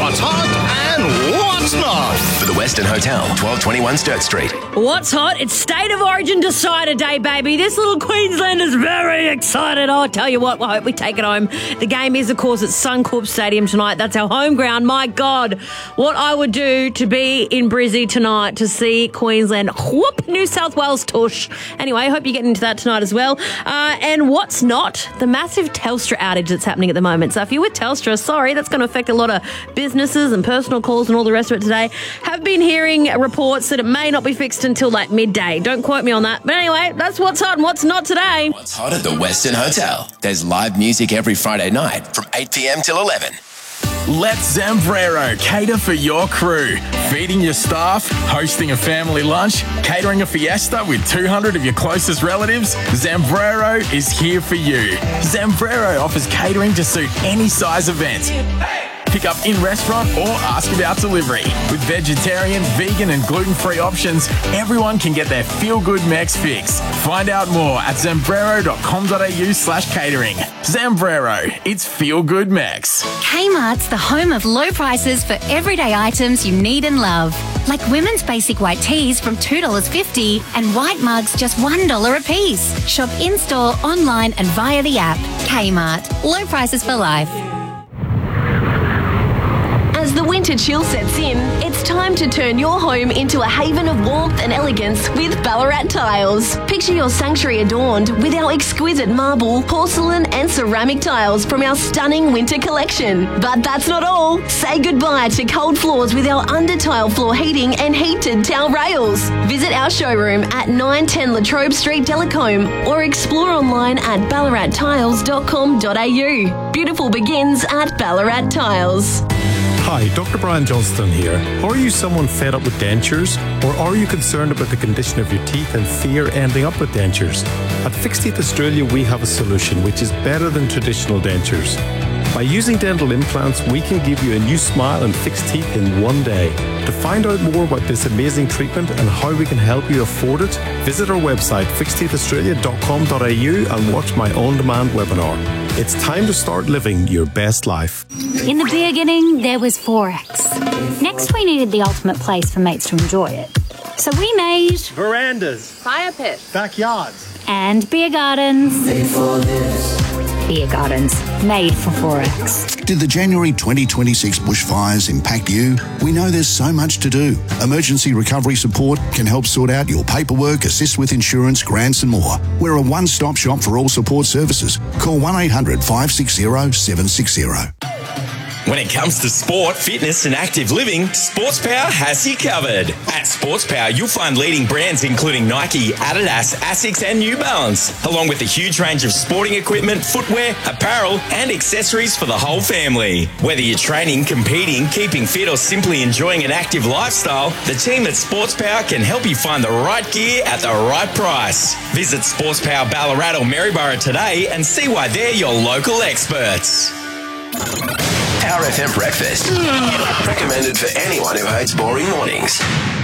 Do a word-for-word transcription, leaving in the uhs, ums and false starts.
what's hot and what's not. For the Western Hotel, twelve twenty-one Sturt Street. What's hot? It's State of Origin Decider Day, baby. This little Queenslander's very excited. I'll tell you what, I hope we take it home. The game is, of course, at Suncorp Stadium tonight. That's our home ground. My God, what I would do to be in Brizzy tonight to see Queensland whoop New South Wales tush. Anyway, I hope you're getting into that tonight as well. Uh, and what's not? The massive Telstra outage that's happening at the moment. So if you're with Telstra, sorry, that's going to affect a lot of businesses and personal calls and all the rest of it today. Have been hearing reports that it may not be fixed until like midday. Don't quote me on that. But anyway, that's what's hot and what's not today. What's hot at the Western Hotel? There's live music every Friday night from eight p.m. till eleven. Let Zambrero cater for your crew. Feeding your staff, hosting a family lunch, catering a fiesta with two hundred of your closest relatives, Zambrero is here for you. Zambrero offers catering to suit any size event. Pick up in-restaurant or ask about delivery. With vegetarian, vegan and gluten-free options, everyone can get their feel-good Mex fix. Find out more at zambrero.com.au slash catering. Zambrero, it's feel-good Mex. Kmart's the home of low prices for everyday items you need and love. Like women's basic white tees from two dollars fifty and white mugs just one dollar a piece. Shop in-store, online and via the app. Kmart. Low prices for life. As the winter chill sets in, it's time to turn your home into a haven of warmth and elegance with Ballarat Tiles. Picture your sanctuary adorned with our exquisite marble, porcelain and ceramic tiles from our stunning winter collection. But that's not all. Say goodbye to cold floors with our under-tile floor heating and heated towel rails. Visit our showroom at nine ten Latrobe Street, Delacombe, or explore online at ballarat tiles dot com dot a u. Beautiful begins at Ballarat Tiles. Hi, Doctor Brian Johnston here. Are you someone fed up with dentures? Or are you concerned about the condition of your teeth and fear ending up with dentures? At Fixed Teeth Australia, we have a solution which is better than traditional dentures. By using dental implants, we can give you a new smile and fixed teeth in one day. To find out more about this amazing treatment and how we can help you afford it, visit our website fixed teeth australia dot com dot a u and watch my on-demand webinar. It's time to start living your best life. In the beginning, there was Forex. Next, we needed the ultimate place for mates to enjoy it. So we made verandas, fire pits, backyards, and beer gardens. Made for this. Beer gardens, made for Forex. Did the January twenty twenty-six bushfires impact you? We know there's so much to do. Emergency recovery support can help sort out your paperwork, assist with insurance, grants and more. We're a one-stop shop for all support services. Call one eight hundred five six zero seven six zero. When it comes to sport, fitness and active living, Sports Power has you covered. At Sports Power, you'll find leading brands including Nike, Adidas, Asics and New Balance, along with a huge range of sporting equipment, footwear, apparel and accessories for the whole family. Whether you're training, competing, keeping fit or simply enjoying an active lifestyle, the team at Sports Power can help you find the right gear at the right price. Visit Sports Power Ballarat or Maryborough today and see why they're your local experts. Power F M Breakfast. Recommended for anyone who hates boring mornings.